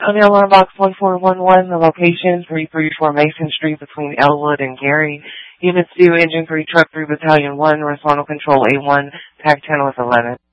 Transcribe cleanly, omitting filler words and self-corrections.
On the alarm box 1411, the location 334 Mason Street between Elwood and Gary. Unit 2, Engine 3, Truck 3, Battalion 1, Horizontal Control A1, TAC channel is 11.